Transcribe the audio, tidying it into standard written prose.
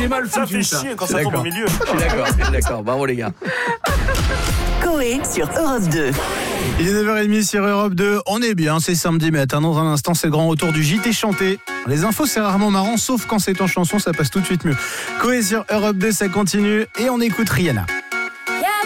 C'est mal Ça foutu, fait ça. chier quand ça tombe au milieu. Je suis d'accord. Bravo les gars. Coé sur Europe 2. Il est 9h30 sur Europe 2. On est bien, c'est samedi matin. Dans un instant, c'est le grand retour du JT chanté. Les infos, c'est rarement marrant, sauf quand c'est en chanson, ça passe tout de suite mieux. Coé sur Europe 2, ça continue. Et on écoute Rihanna.